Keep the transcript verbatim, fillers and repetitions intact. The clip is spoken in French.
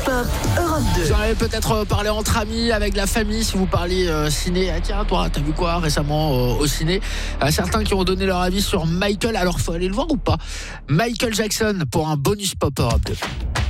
Pop Europe deux. Vous en avez peut-être parlé entre amis, avec la famille, si vous parliez euh, ciné. Ah, tiens, toi, t'as vu quoi récemment euh, au ciné? euh, Certains qui ont donné leur avis sur Michael. Alors, faut aller le voir ou pas? Michael Jackson pour un bonus Pop Europe deux.